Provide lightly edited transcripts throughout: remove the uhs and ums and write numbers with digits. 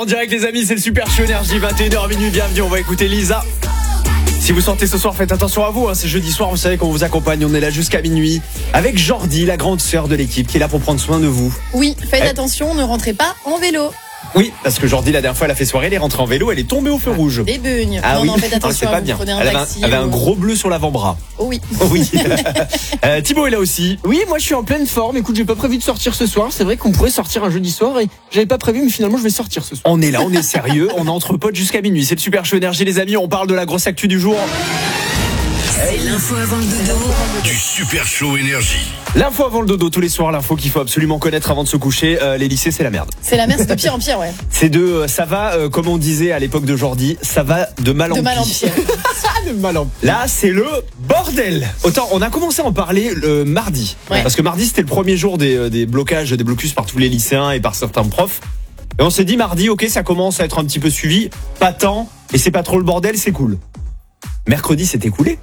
en direct les amis, c'est le Super Show Énergie, 21h minuit, bienvenue, on va écouter Lisa. Si vous sortez ce soir, faites attention à vous, c'est jeudi soir, vous savez qu'on vous accompagne, on est là jusqu'à minuit avec Jordi, la grande sœur de l'équipe qui est là pour prendre soin de vous. Oui, faites attention, ne rentrez pas en vélo. Oui, parce que Jordi, la dernière fois, elle a fait soirée, elle est rentrée en vélo, elle est tombée au feu rouge. Des beugnes. Ah oui, faites attention c'est à pas vous, bien. prenez un Elle taxi. avait un gros bleu sur l'avant-bras. Oh oui. Oui. Thibaut est là aussi. Oui, moi je suis en pleine forme. Écoute, j'ai pas prévu de sortir ce soir. C'est vrai qu'on pourrait sortir un jeudi soir et j'avais pas prévu, mais finalement je vais sortir ce soir. On est là, on est sérieux, on est entre potes jusqu'à minuit. C'est le Super Show Énergie les amis, on parle de la grosse actu du jour. C'est l'info avant le dodo du Super Show Énergie. L'info avant le dodo, tous les soirs, l'info qu'il faut absolument connaître avant de se coucher. Les lycées, c'est la merde. C'est la merde, c'est de pire en pire, ouais. C'est ça va, comme on disait à l'époque de Jordi, ça va de mal en pire. De mal en pire. De mal en... Là, c'est le bordel. Autant, on a commencé à en parler le mardi. Ouais. Parce que mardi, c'était le premier jour des blocages, des blocus par tous les lycéens et par certains profs. Et on s'est dit mardi, ok, ça commence à être un petit peu suivi. Pas tant, et c'est pas trop le bordel, c'est cool. Mercredi, c'est écoulé.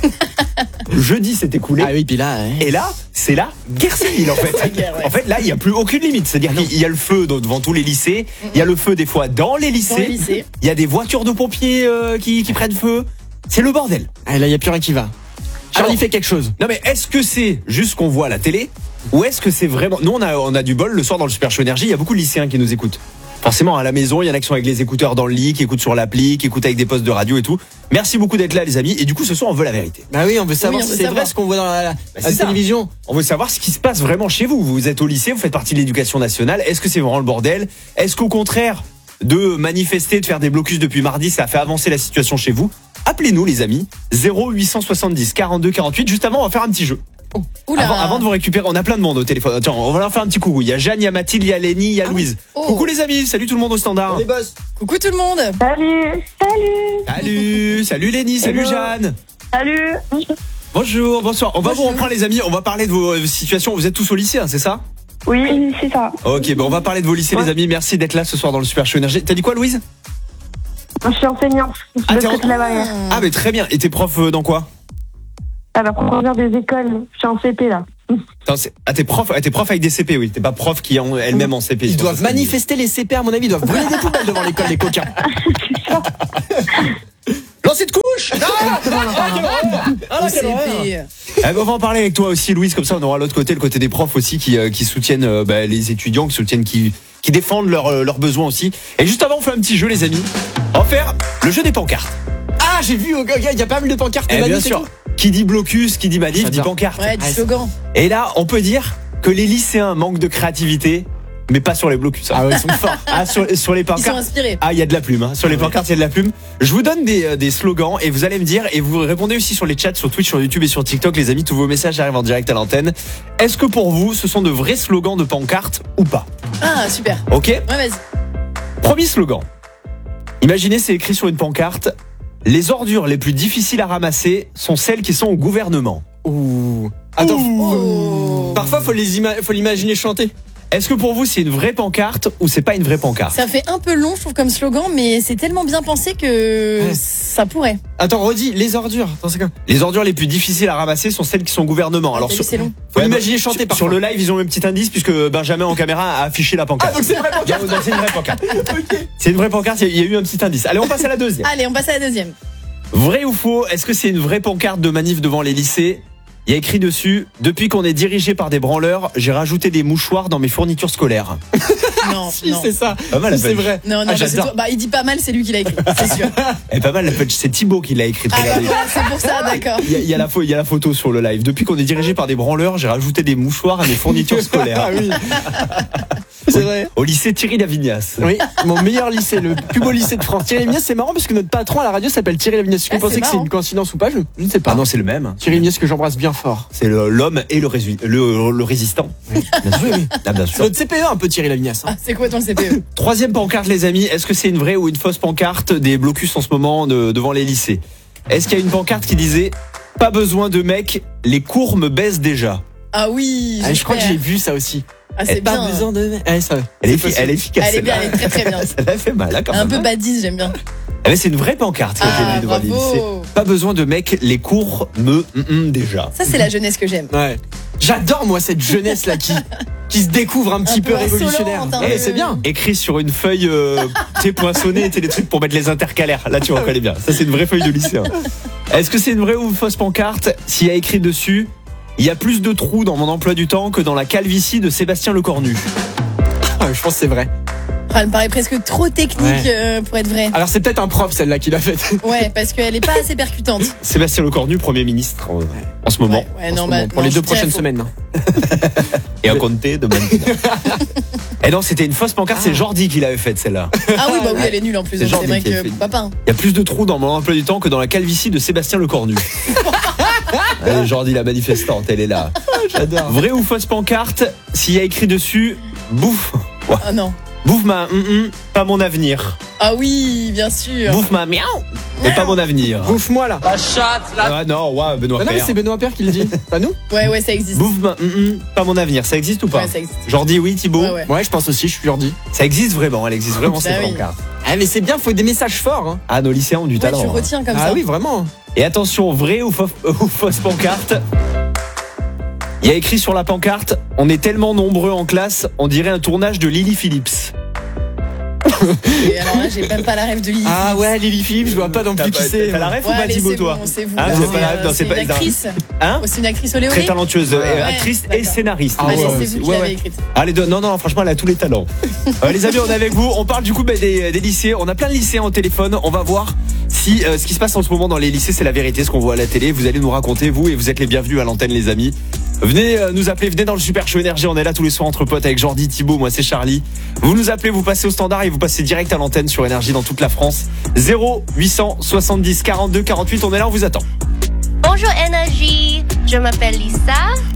Jeudi, c'est écoulé. Ah oui, puis là... Et là, c'est la guerre civile en fait. guerre, ouais. En fait, là, il n'y a plus aucune limite. C'est-à-dire qu'il y a le feu devant tous les lycées. Il y a le feu des fois dans les lycées. Il y a des voitures de pompiers qui prennent feu. C'est le bordel. Ah, là, il n'y a plus rien qui va. Charlie fait quelque chose. Non mais est-ce que c'est juste qu'on voit à la télé ou est-ce que c'est vraiment... Nous, on a du bol le soir dans le Super Show Énergie. Il y a beaucoup de lycéens qui nous écoutent. Forcément, à la maison, il y en a qui sont avec les écouteurs dans le lit, qui écoutent sur l'appli, qui écoutent avec des postes de radio et tout. Merci beaucoup d'être là, les amis. Et du coup, ce soir, on veut la vérité. Bah oui, on veut savoir Oui, on si veut c'est savoir. vrai ce qu'on voit dans la c'est ça. télévision. On veut savoir ce qui se passe vraiment chez vous. Vous êtes au lycée, vous faites partie de l'éducation nationale. Est-ce que c'est vraiment le bordel? Est-ce qu'au contraire de manifester, de faire des blocus depuis mardi, ça a fait avancer la situation chez vous? Appelez-nous, les amis. 0870 42 48. Juste avant, on va faire un petit jeu. Oula. Avant de vous récupérer, on a plein de monde au téléphone. Attends, on va leur faire un petit coucou. Il y a Jeanne, il y a Mathilde, il y a Lénie, il y a Louise. Oh. Coucou les amis, salut tout le monde au standard. Les boss. Coucou tout le monde. Salut Lénie, salut Hello. Jeanne. Salut. Bonjour, bonsoir. On va vous reprendre les amis, on va parler de vos situations. Vous êtes tous au lycée, hein, c'est ça? Oui, c'est ça. Ok, on va parler de vos lycées les amis. Merci d'être là ce soir dans le Super Show Énergie. T'as dit quoi Louise? Je suis enseignante. Ah, Je t'es fais de la barrière. Ah mais très bien. Et t'es prof dans quoi? Ah bah, professeur des écoles. Je suis en CP là. Attends, t'es prof avec des CP, oui. T'es pas prof qui est elle-même en CP. Ils doivent manifester les CP, à mon avis. Ils doivent brûler des poubelles devant l'école, les coquins. Lancer de couche. CP. On va en parler avec toi aussi Louise, comme ça on aura l'autre côté, le côté des profs aussi qui soutiennent les étudiants, qui défendent leurs besoins aussi. Et juste avant on fait un petit jeu les amis. On va faire le jeu des pancartes. Ah, j'ai vu, il y a pas mal de pancartes. Eh bien manifs et sûr. tout. Qui dit blocus, qui dit manif, dit J'adore. pancarte. Ouais, du slogan. Et là on peut dire que les lycéens manquent de créativité, mais pas sur les blocus. Ah ouais, ils sont forts. Ah, sur les Ils sont pancartes. inspirés. Ah, il y a de la plume. Hein. Sur les pancartes, il y a de la plume. Je vous donne des slogans et vous allez me dire, et vous répondez aussi sur les chats, sur Twitch, sur YouTube et sur TikTok, les amis. Tous vos messages arrivent en direct à l'antenne. Est-ce que pour vous, ce sont de vrais slogans de pancartes ou pas? Ah, super. Ok. Ouais, vas-y. Premier slogan. Imaginez, c'est écrit sur une pancarte. Les ordures les plus difficiles à ramasser sont celles qui sont au gouvernement. Ouh. Attends, Oh. parfois faut l'imaginer chanter. Est-ce que pour vous, c'est une vraie pancarte ou c'est pas une vraie pancarte? Ça fait un peu long, je trouve, comme slogan, mais c'est tellement bien pensé que Ouais. ça pourrait. Attends, redis, les ordures. Attends, c'est quoi? Les ordures les plus difficiles à ramasser sont celles qui sont au gouvernement. Alors, T'as vu, c'est long. Faut Ouais, l'imaginer sur- chanter Sur parfois. le live, ils ont eu un petit indice puisque Benjamin en caméra a affiché la pancarte. Ah, donc c'est une vraie pancarte. Donc, c'est une vraie pancarte. C'est une vraie pancarte, il y a eu un petit indice. Allez, on passe à la deuxième. Allez, on passe à la deuxième. Vrai ou faux, est-ce que c'est une vraie pancarte de manif devant les lycées? Il y a écrit dessus, depuis qu'on est dirigé par des branleurs, j'ai rajouté des mouchoirs dans mes fournitures scolaires. Non, Si, non. c'est ça. Pas mal, Si, la c'est pêche. vrai. Non, non, Ah, bah, c'est j'adore. toi. Bah, il dit pas mal, c'est lui qui l'a écrit, c'est sûr. Elle est pas mal la pêche, c'est Thibaut qui l'a écrite. Ah, bah, Regardez. voilà, c'est pour ça, d'accord. Il y a la photo sur le live. Depuis qu'on est dirigé par des branleurs, j'ai rajouté des mouchoirs à mes fournitures scolaires. Ah oui. C'est vrai. Au lycée Thierry Lavignas. Oui, mon meilleur lycée, le plus beau lycée de France. Thierry Lavignas, c'est marrant parce que notre patron à la radio s'appelle Thierry Lavignas. Est-ce que Ah, vous pensez c'est que c'est marrant. une coïncidence ou pas? Je ne sais pas. Ah non, c'est le même. Thierry Lavignas que j'embrasse bien fort. C'est l'homme et le résistant. Bien sûr, oui. Ah, bien C'est sûr. notre CPE un peu Thierry Lavignas. Ah, c'est quoi ton CPE? Troisième pancarte, les amis. Est-ce que c'est une vraie ou une fausse pancarte des blocus en ce moment devant les lycées? Est-ce qu'il y a une pancarte qui disait pas besoin de mecs, les cours me baissent déjà? Ah oui, Ah, je crois que j'ai j'espère. vu ça aussi. Ah, c'est Pas bien. besoin de. Ouais, ça va. Elle est possible. efficace. Elle est bien, celle-là. elle est très très bien. Ça l'a fait mal, hein, quand Un même. peu badise, j'aime bien. Ah, mais c'est une vraie pancarte qui a été Ah, mise devant les bravo. lycées. Pas besoin de mecs, les cours me déjà. Ça, c'est la jeunesse que j'aime. Ouais. J'adore moi cette jeunesse là qui se découvre un petit peu révolutionnaire. insolente, hein, C'est bien. Écrit sur une feuille, tu sais, poinçonnée, tu sais, des trucs pour mettre les intercalaires. Là, tu reconnais bien. Ça, c'est une vraie feuille de lycéen. Est-ce que c'est une vraie ou une fausse pancarte? S'il y a écrit dessus, il y a plus de trous dans mon emploi du temps que dans la calvitie de Sébastien Lecornu. Je pense que c'est vrai. Elle me paraît presque trop technique pour être vraie. Alors c'est peut-être un prof celle-là qui l'a faite. Ouais, parce qu'elle est pas assez percutante. Sébastien Lecornu, Premier ministre en ce moment. Ouais, non, Pour les 2 prochaines semaines. Et à compter de même. Et non, c'était une fausse pancarte, c'est Jordi qui l'avait faite celle-là. Ah oui, bah oui, elle est nulle en plus. C'est Donc Jordi c'est vrai qui a que fait. papa. Il y a plus de trous dans mon emploi du temps que dans la calvitie de Sébastien Lecornu. Allez, Jordi la manifestante, elle est là. J'adore. Vraie ou fausse pancarte, s'il y a écrit dessus, bouffe. Ouais. Ah non. Bouffe ma pas mon avenir. Ah oui, bien sûr. Bouffe ma miaou et pas mon avenir. Bouffe-moi là. Ah non, ouais, Benoît Ah non mais Père. c'est Benoît Père qui le dit. Pas nous. Ouais, ça existe. Bouffe ma pas mon avenir, ça existe ou pas? Ouais, ça existe. Jordi, oui, Thibaut. Ouais. Ouais, je pense aussi, je suis Jordi. Ça existe vraiment, elle existe vraiment Bah cette oui. pancarte. Ah mais c'est bien, faut des messages forts. Hein. Ah, nos lycéens ont du Ouais, talent. tu hein. retiens comme Ah ça. oui, vraiment. Et attention, vraie ou fausse pancarte. Il y a écrit sur la pancarte, on est tellement nombreux en classe, on dirait un tournage de Lily Phillips. Et alors là, j'ai même pas la rêve de Lily. Ah ouais, Lily Philippe, je vois pas non plus qui c'est. T'as la ref ou Ouais, pas, allez, Thibaut, c'est toi? bon, c'est vous. Hein, là. vous avez pas la ref? Non, c'est pas une actrice. Hein? Oh, c'est une actrice olé Très olé. talentueuse, actrice et d'accord. scénariste. Ah Allez, ouais, c'est vous qui ouais, l'avez ouais. écrite. Allez, non, franchement, elle a tous les talents. Les amis, on est avec vous. On parle du coup des lycées. On a plein de lycéens au téléphone. On va voir si ce qui se passe en ce moment dans les lycées, c'est la vérité, ce qu'on voit à la télé. Vous allez nous raconter, vous, et vous êtes les bienvenus à l'antenne, les amis. Venez nous appeler, venez dans le Super Show Énergie. On est là tous les soirs entre potes avec Jordi, Thibaut, moi c'est Charlie. Vous nous appelez, vous passez au standard et vous passez direct à l'antenne sur Énergie dans toute la France. 0870 42 48. On est là, on vous attend. Bonjour Énergie, je m'appelle Lisa